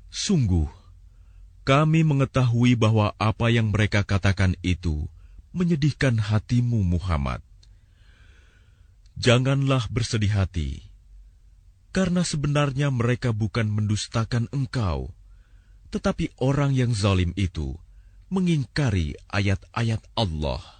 Sungguh, kami mengetahui bahwa apa yang mereka katakan itu menyedihkan hatimu, Muhammad. Janganlah bersedih hati, karena sebenarnya mereka bukan mendustakan engkau, tetapi orang yang zalim itu mengingkari ayat-ayat Allah.